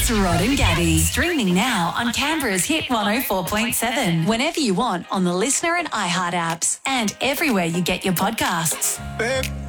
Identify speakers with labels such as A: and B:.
A: It's Rod and Gabby. Streaming now on Canberra's Hit 104.7. Whenever you want on the Listener and iHeart apps. And everywhere you get your podcasts.
B: Babe,